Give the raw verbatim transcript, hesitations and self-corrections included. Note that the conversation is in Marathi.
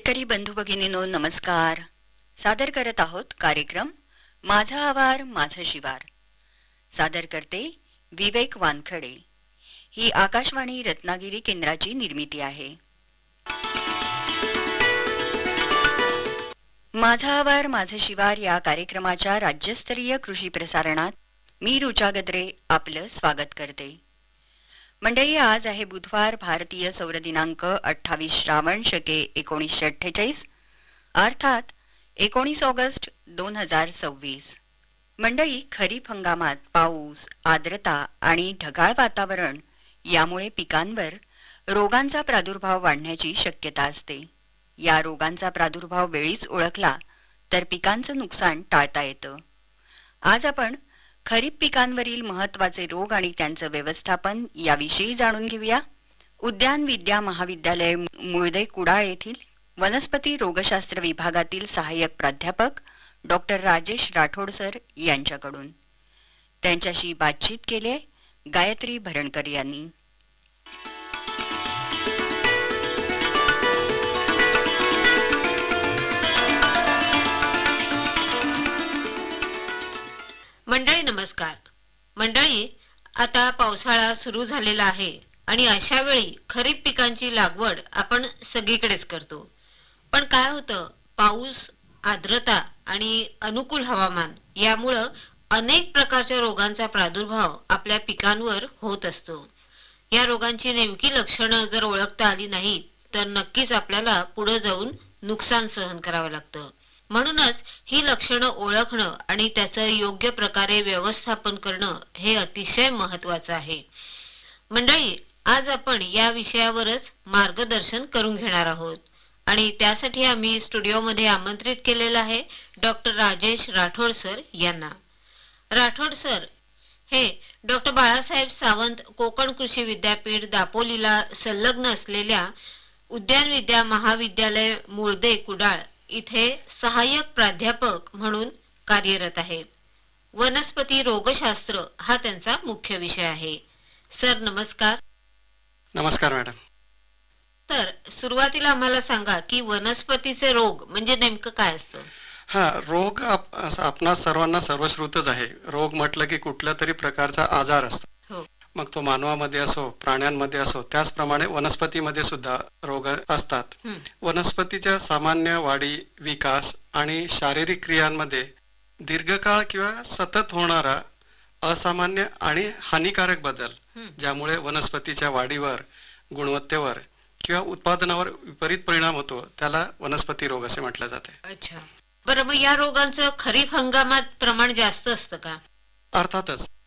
शेतकरी बंधू भगिनींनो नमस्कार. सादर करत आहोत कार्यक्रम माझा आवार माझं शिवार. सादर करते विवेक वानखडे. ही आकाशवाणी रत्नागिरी केंद्राची निर्मिती आहे. माझा आवार माझं शिवार या कार्यक्रमाच्या राज्यस्तरीय कृषी प्रसारणात मी रुचा गद्रे आपलं स्वागत करते. मंडळी, आज आहे बुधवार, भारतीय सौर दिनांक अठ्ठावीस श्रावण शके एकोणीसशे अठ्ठेचाळीस अर्थात एकोणीस ऑगस्ट दोन हजार सव्वीस. मंडळी, खरीप हंगामात पाऊस, आर्द्रता आणि ढगाळ वातावरण यामुळे पिकांवर रोगांचा प्रादुर्भाव वाढण्याची शक्यता असते. या रोगांचा प्रादुर्भाव वेळीच ओळखला तर पिकांचं नुकसान टाळता येतं. आज आपण खरीप पिकांवरील महत्त्वाचे रोग आणि त्यांचं व्यवस्थापन याविषयी जाणून घेऊया. उद्यान विद्या महाविद्यालय मुळदे कुडाळ येथील वनस्पती रोगशास्त्र विभागातील सहाय्यक प्राध्यापक डॉक्टर राजेश राठोड सर यांच्याकडून. त्यांच्याशी बातचीत केली गायत्री भरणकर यांनी. मंडळी नमस्कार. मंडळी, आता पावसाळा सुरू झालेला आहे आणि अशा वेळी खरीप पिकांची लागवड आपण सगळीकडेच करतो. पण काय होतं, पाऊस, आर्द्रता आणि अनुकूल हवामान यामुळं अनेक प्रकारच्या रोगांचा प्रादुर्भाव आपल्या पिकांवर होत असतो. या रोगांची नेमकी लक्षणं जर ओळखता आली नाही तर नक्कीच आपल्याला पुढे जाऊन नुकसान सहन करावं लागतं. म्हणूनच ही लक्षणं ओळखणं आणि त्याचं योग्य प्रकारे व्यवस्थापन करणं हे अतिशय महत्त्वाचं आहे. मंडळी, आज आपण या विषयावरच मार्गदर्शन करून घेणार आहोत आणि त्यासाठी आम्ही स्टुडिओमध्ये आमंत्रित केलेलं आहे डॉक्टर राजेश राठोड सर यांना. राठोड सर हे डॉक्टर बाळासाहेब सावंत कोकण कृषी विद्यापीठ दापोलीला संलग्न असलेल्या उद्यान विद्या महाविद्यालय मुळदे कुडाळ इथे सहाय्यक प्राध्यापक म्हणून कार्यरत आहेत. वनस्पती रोगशास्त्र हा त्यांचा मुख्य विषय आहे. सर नमस्कार. नमस्कार मॅडम. तर सुरुवातीला आम्हाला सांगा की वनस्पतीचे रोग म्हणजे नेमकं काय असतं? हा, रोग आप, आपणा सर्वांना सर्वश्रुतच आहे. रोग म्हटलं की कुठल्या तरी प्रकारचा आजार असतो. हो. मग तो मानवामध्ये असो, प्राण्यांमध्ये असो, त्याचप्रमाणे वनस्पतीमध्ये सुद्धा रोग असतात. वनस्पतीच्या सामान्य वाढी, विकास आणि शारीरिक क्रियांमध्ये दीर्घकाळ किंवा सतत होणारा असामान्य आणि हानिकारक बदल ज्यामुळे वनस्पतीच्या वाढीवर, गुणवत्तेवर किंवा उत्पादनावर विपरीत परिणाम होतो त्याला वनस्पती रोग असे म्हटले जाते. अच्छा, बरं, मग या रोगांचं खरीप हंगामात प्रमाण जास्त असतं का? अर्थातच